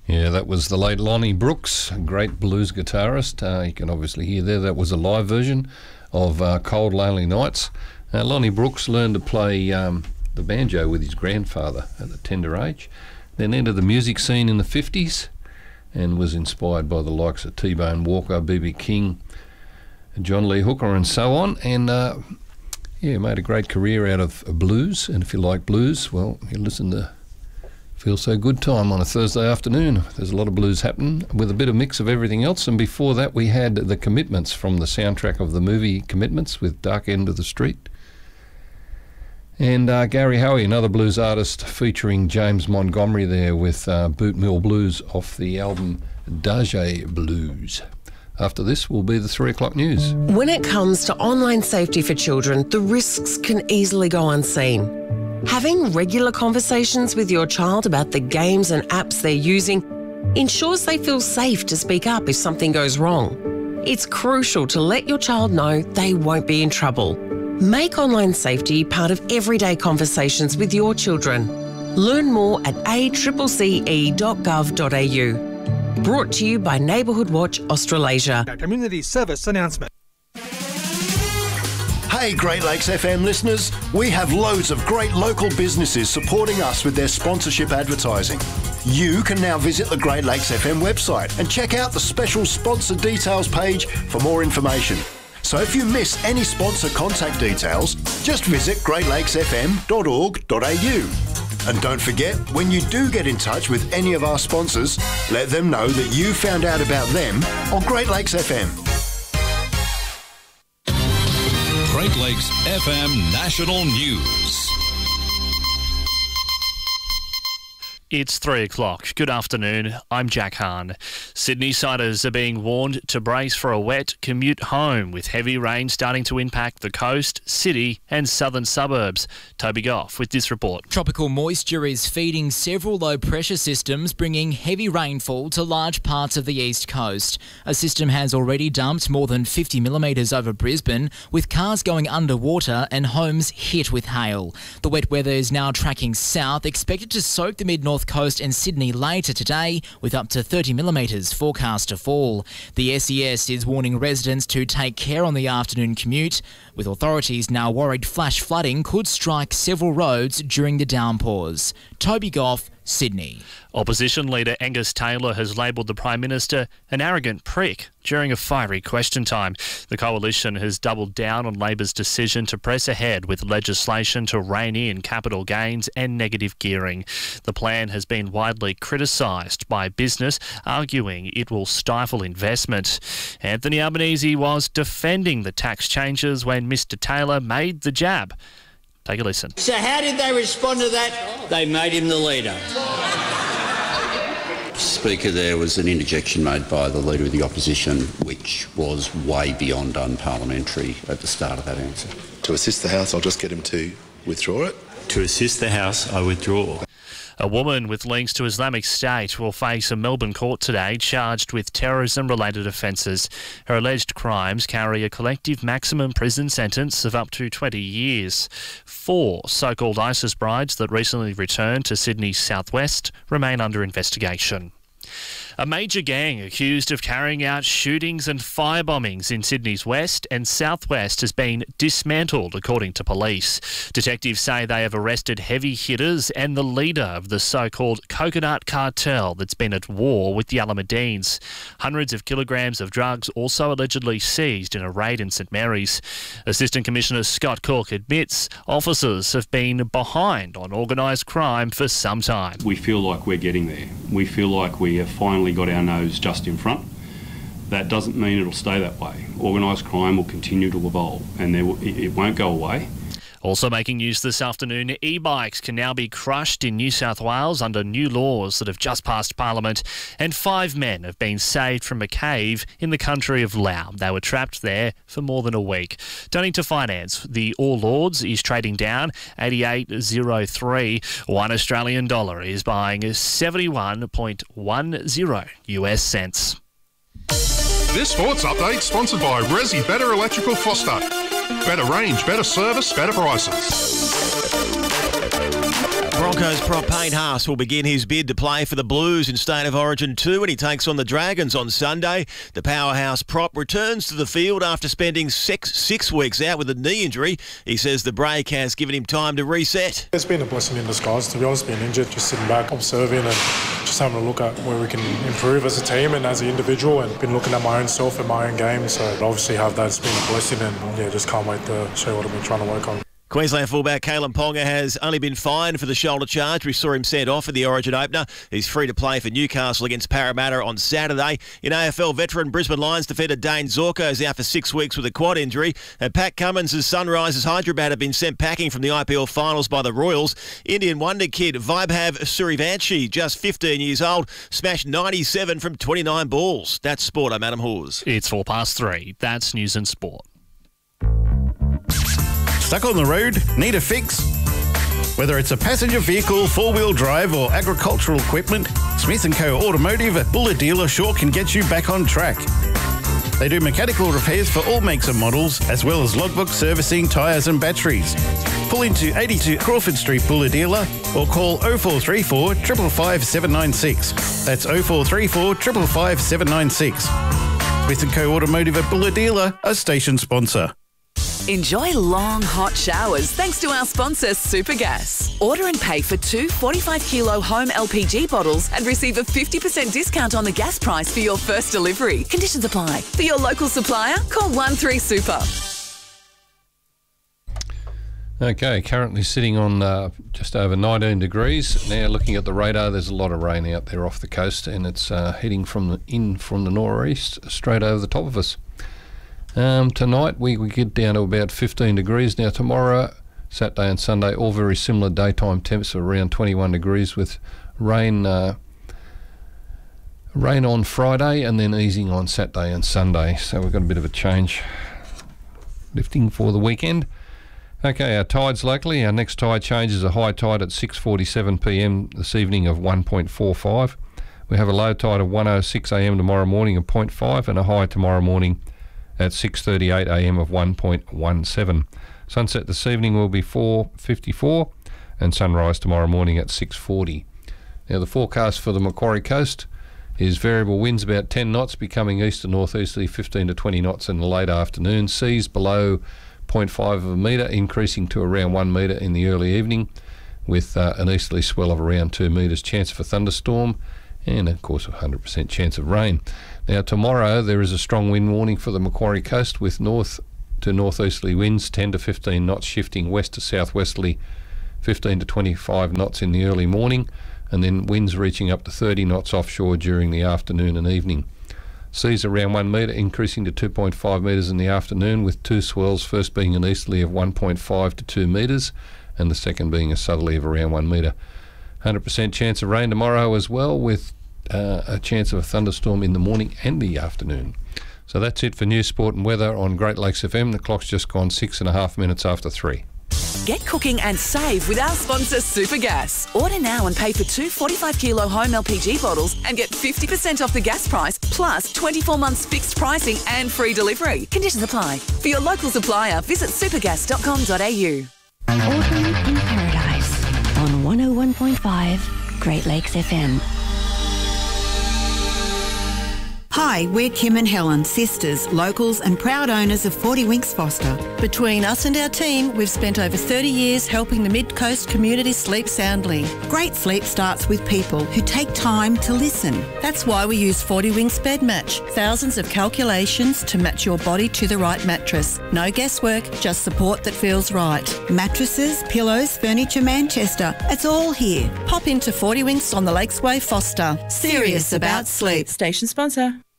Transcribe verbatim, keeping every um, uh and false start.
Yeah, that was the late Lonnie Brooks, a great blues guitarist. Uh, you can obviously hear there that was a live version of uh, Cold Lonely Nights. Uh, Lonnie Brooks learned to play um, the banjo with his grandfather at a tender age, then entered the music scene in the fifties and was inspired by the likes of T-Bone Walker, B B King, John Lee Hooker and so on, and uh, yeah, made a great career out of blues. And if you like blues, well, you listen to Feel So Good Time on a Thursday afternoon. There's a lot of blues happening with a bit of mix of everything else. And before that, we had The Commitments from the soundtrack of the movie Commitments with Dark End of the Street. And uh, Gary Hoey, another blues artist, featuring James Montgomery there with uh, Boot Mill Blues off the album Dage Blues. After this will be the three o'clock news. When it comes to online safety for children, the risks can easily go unseen. Having regular conversations with your child about the games and apps they're using ensures they feel safe to speak up if something goes wrong. It's crucial to let your child know they won't be in trouble. Make online safety part of everyday conversations with your children. Learn more at a c c c e dot gov dot a u. Brought to you by Neighbourhood Watch Australasia. A community service announcement. Hey Great Lakes F M listeners, we have loads of great local businesses supporting us with their sponsorship advertising. You can now visit the Great Lakes F M website and check out the special sponsor details page for more information. So if you miss any sponsor contact details, just visit great lakes f m dot org dot a u. And don't forget, when you do get in touch with any of our sponsors, let them know that you found out about them on Great Lakes F M. Great Lakes F M National News. It's three o'clock. Good afternoon. I'm Jack Hahn. Sydney siders are being warned to brace for a wet commute home, with heavy rain starting to impact the coast, city and southern suburbs. Toby Goff with this report. Tropical moisture is feeding several low-pressure systems, bringing heavy rainfall to large parts of the east coast. A system has already dumped more than fifty millimetres over Brisbane, with cars going underwater and homes hit with hail. The wet weather is now tracking south, expected to soak the mid-north coast and Sydney later today, with up to thirty millimetres forecast to fall. The S E S is warning residents to take care on the afternoon commute, with authorities now worried flash flooding could strike several roads during the downpours. Toby Goff, Sydney. Opposition leader Angus Taylor has labelled the Prime Minister an arrogant prick during a fiery question time. The coalition has doubled down on Labor's decision to press ahead with legislation to rein in capital gains and negative gearing. The plan has been widely criticised by business, arguing it will stifle investment. Anthony Albanese was defending the tax changes when Mr Taylor made the jab. Take a listen. So how did they respond to that? They made him the leader. Speaker, there was an interjection made by the Leader of the Opposition which was way beyond unparliamentary at the start of that answer. To assist the House, I'll just get him to withdraw it. To assist the House, I withdraw. A woman with links to Islamic State will face a Melbourne court today charged with terrorism-related offences. Her alleged crimes carry a collective maximum prison sentence of up to twenty years. Four so-called ISIS brides that recently returned to Sydney's southwest remain under investigation. A major gang accused of carrying out shootings and firebombings in Sydney's west and southwest has been dismantled, according to police. Detectives say they have arrested heavy hitters and the leader of the so-called Coconut Cartel that's been at war with the Alameddines. Hundreds of kilograms of drugs also allegedly seized in a raid in St Mary's. Assistant Commissioner Scott Cook admits officers have been behind on organised crime for some time. We feel like we're getting there. We feel like we have finally got our nose just in front. That doesn't mean it'll stay that way. Organised crime will continue to evolve and there will, it won't go away. Also making news this afternoon, e-bikes can now be crushed in New South Wales under new laws that have just passed Parliament, and five men have been saved from a cave in the country of Laos. They were trapped there for more than a week. Turning to finance, the All Ords is trading down eighty-eight oh three. One Australian dollar is buying seventy-one point one zero U S cents. This sports update sponsored by Resi Better Electrical Foster. Better range, better service, better prices. From Broncos prop Payne Haas will begin his bid to play for the Blues in State of Origin two when he takes on the Dragons on Sunday. The powerhouse prop returns to the field after spending six, six weeks out with a knee injury. He says the break has given him time to reset. It's been a blessing in disguise, to be honest, being injured, just sitting back, observing and just having a look at where we can improve as a team and as an individual, and been looking at my own self and my own game. So obviously have that, it's been a blessing, and yeah, just can't wait to show what I've been trying to work on. Queensland fullback Kalen Ponga has only been fined for the shoulder charge. We saw him sent off in the Origin opener. He's free to play for Newcastle against Parramatta on Saturday. In A F L, veteran Brisbane Lions defender Dane Zorko is out for six weeks with a quad injury. And Pat Cummins' Sunrisers Hyderabad have been sent packing from the I P L finals by the Royals. Indian wonder kid Vaibhav Surivanshi, just fifteen years old, smashed ninety-seven from twenty-nine balls. That's sport. I'm Adam Hawes. It's four past three. That's news and sport. Stuck on the road? Need a fix? Whether it's a passenger vehicle, four-wheel drive or agricultural equipment, Smith and Co Automotive at Buller Dealer sure can get you back on track. They do mechanical repairs for all makes and models, as well as logbook servicing, tyres and batteries. Pull into eighty-two Crawford Street Buller Dealer or call oh four three four, five five five, seven nine six. That's oh four three four, five five five, seven nine six. Smith and Co Automotive at Buller Dealer, a station sponsor. Enjoy long, hot showers thanks to our sponsor, Supergas. Order and pay for two forty-five kilo home L P G bottles and receive a fifty percent discount on the gas price for your first delivery. Conditions apply. For your local supplier, call one three super. Okay, currently sitting on uh, just over nineteen degrees. Now looking at the radar, there's a lot of rain out there off the coast, and it's uh, heading from the, in from the northeast straight over the top of us. Um, tonight we, we get down to about fifteen degrees. Now tomorrow, Saturday and Sunday, all very similar daytime temps of around twenty-one degrees with rain uh, rain on Friday and then easing on Saturday and Sunday. So we've got a bit of a change lifting for the weekend. Okay, our tides locally. Our next tide change is a high tide at six forty-seven p m this evening of one point four five. We have a low tide of one oh six a m tomorrow morning of zero point five and a high tomorrow morning at six thirty-eight a m of one point one seven. Sunset this evening will be four fifty-four and sunrise tomorrow morning at six forty. Now the forecast for the Macquarie Coast is variable winds about ten knots, becoming east to northeasterly fifteen to twenty knots in the late afternoon. Seas below zero point five of a metre, increasing to around one metre in the early evening, with uh, an easterly swell of around two metres. Chance for thunderstorm and of course a one hundred percent chance of rain. Now tomorrow there is a strong wind warning for the Macquarie Coast with north to northeasterly winds ten to fifteen knots, shifting west to southwesterly fifteen to twenty-five knots in the early morning, and then winds reaching up to thirty knots offshore during the afternoon and evening. Seas around one metre, increasing to two point five metres in the afternoon, with two swells, first being an easterly of one point five to two metres and the second being a southerly of around one metre. one hundred percent chance of rain tomorrow as well, with Uh, a chance of a thunderstorm in the morning and the afternoon. So that's it for news, sport and weather on Great Lakes F M. The clock's just gone six and a half minutes after three. Get cooking and save with our sponsor, Supergas. Order now and pay for two forty-five kilo home L P G bottles and get fifty percent off the gas price, plus twenty-four months fixed pricing and free delivery. Conditions apply. For your local supplier, visit supergas dot com dot a u. Autumn in Paradise on one oh one point five Great Lakes F M. Hi, we're Kim and Helen, sisters, locals and proud owners of forty Winks Foster. Between us and our team, we've spent over thirty years helping the Mid-Coast community sleep soundly. Great sleep starts with people who take time to listen. That's why we use forty Winks Bed Match. Thousands of calculations to match your body to the right mattress. No guesswork, just support that feels right. Mattresses, pillows, furniture, Manchester. It's all here. Pop into forty Winks on the Lakesway, Foster. Serious about sleep. Station sponsor.